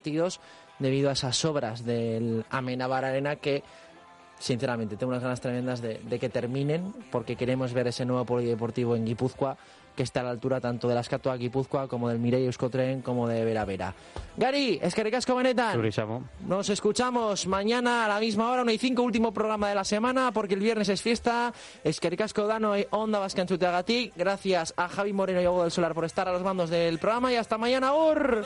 partidos debido a esas obras del Amenábar Arena que, sinceramente, tengo unas ganas tremendas de que terminen, porque queremos ver ese nuevo polideportivo en Guipúzcoa que está a la altura tanto de la Escatua Guipúzcoa como del Mireia Euskotren como de Vera Vera. Gary, eskerrik asko benetan. Nos escuchamos mañana a la misma hora, 1:05, último programa de la semana, porque el viernes es fiesta. Eskerrik asko danoi Onda Vasca entzuteagatik. Gracias a Javi Moreno y a Hugo del Solar por estar a los mandos del programa y hasta mañana. ¡Ur!